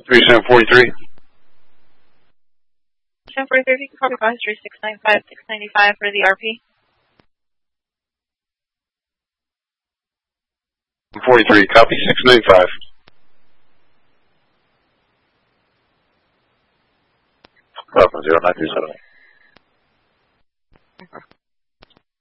3743. 743, if you can call me history 695, 695 for the RP. 43, copy 695. Welcome 0937.